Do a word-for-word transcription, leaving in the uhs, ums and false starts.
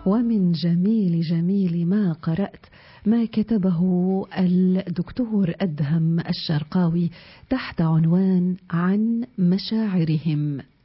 ومن جميل جميل ما قرأت ما كتبه الدكتور أدهم الشرقاوي تحت عنوان عن مشاعرهم.